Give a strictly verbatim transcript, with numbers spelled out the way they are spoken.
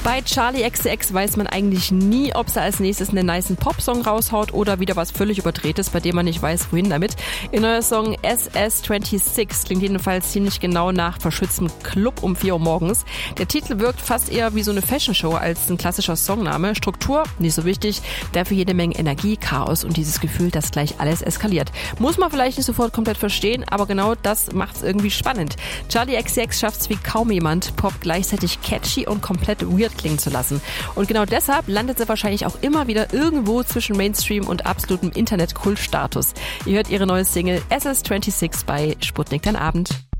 Bei Charli X C X weiß man eigentlich nie, ob sie als nächstes einen nicen Popsong raushaut oder wieder was völlig Überdrehtes, bei dem man nicht weiß, wohin damit. Ihr neuer Song S S sechsundzwanzig klingt jedenfalls ziemlich genau nach verschwitztem Club um vier Uhr morgens. Der Titel wirkt fast eher wie so eine Fashion-Show als ein klassischer Songname. Struktur, nicht so wichtig, dafür jede Menge Energie, Chaos und dieses Gefühl, dass gleich alles eskaliert. Muss man vielleicht nicht sofort komplett verstehen, aber genau das macht's irgendwie spannend. Charli X C X schafft's wie kaum jemand, Pop gleichzeitig catchy und komplett weird klingen zu lassen. Und genau deshalb landet sie wahrscheinlich auch immer wieder irgendwo zwischen Mainstream und absolutem Internet-Kult-Status. Ihr hört ihre neue Single S S sechsundzwanzig bei Sputnik dein Abend.